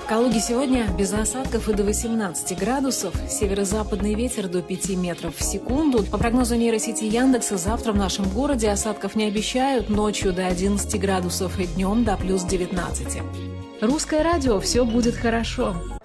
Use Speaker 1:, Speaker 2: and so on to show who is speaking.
Speaker 1: Калуге сегодня без осадков и до 18 градусов. Северо-западный ветер до 5 метров в секунду. По прогнозу нейросети Яндекса, завтра в нашем городе осадков не обещают. Ночью до 11 градусов и днем до плюс 19. Русское радио «Все будет хорошо».